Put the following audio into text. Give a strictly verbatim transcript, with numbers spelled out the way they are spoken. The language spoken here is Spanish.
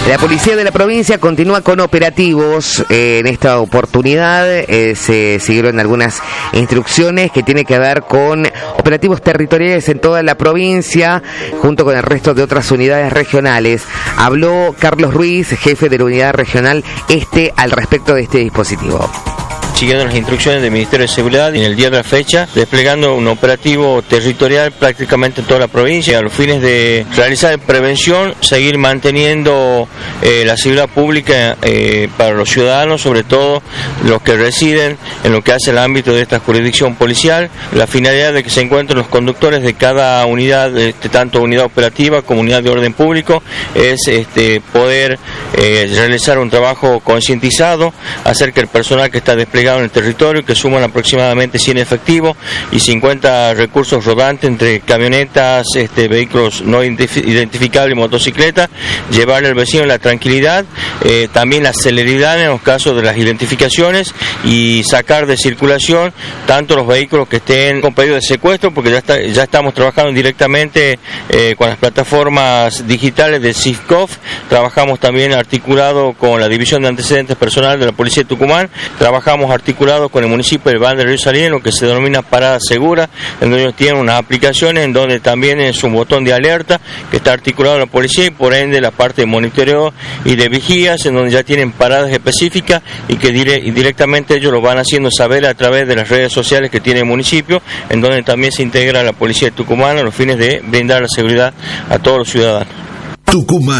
La policía de la provincia continúa con operativos. Eh, en esta oportunidad eh, se siguieron algunas instrucciones que tienen que ver con operativos territoriales en toda la provincia, junto con el resto de otras unidades regionales. Habló Carlos Ruiz, jefe de la unidad regional Este, al respecto de este dispositivo. Siguiendo las instrucciones del Ministerio de Seguridad y en el día de la fecha, desplegando un operativo territorial prácticamente en toda la provincia a los fines de realizar prevención, seguir manteniendo eh, la seguridad pública eh, para los ciudadanos, sobre todo los que residen en lo que hace el ámbito de esta jurisdicción policial. La finalidad de que se encuentren los conductores de cada unidad, este, tanto unidad operativa como unidad de orden público, es este, poder eh, realizar un trabajo concientizado, hacer que el personal que está desplegado en el territorio, que suman aproximadamente cien efectivos y cincuenta recursos rodantes entre camionetas, este, vehículos no identificables y motocicletas, llevarle al vecino la tranquilidad, eh, también la celeridad en los casos de las identificaciones y sacar de circulación tanto los vehículos que estén con pedido de secuestro, porque ya, está, ya estamos trabajando directamente eh, con las plataformas digitales del SIFCOF, trabajamos también articulado con la División de Antecedentes Personales de la Policía de Tucumán, trabajamos articulado con el municipio de Ban del Río Salín, lo que se denomina Parada Segura, en donde ellos tienen unas aplicaciones en donde también es un botón de alerta que está articulado en la policía y por ende la parte de monitoreo y de vigías, en donde ya tienen paradas específicas y que dire, y directamente ellos lo van haciendo saber a través de las redes sociales que tiene el municipio, en donde también se integra la Policía de Tucumán a los fines de brindar la seguridad a todos los ciudadanos. Tucumán.